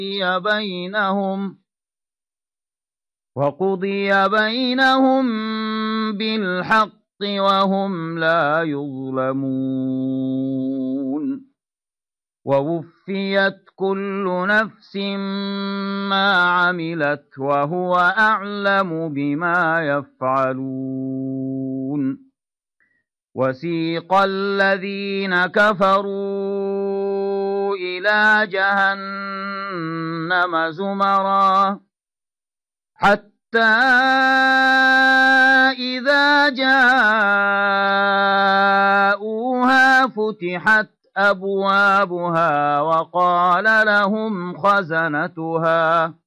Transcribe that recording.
وقضي بينهم بالحق وهم لا يظلمون ووفيت كل نفس ما عملت وهو أعلم بما يفعلون وسيق الذين كفروا إلى جهنم زمرا حتى إذا جاءوها فتحت أبوابها وقال لهم خزنتها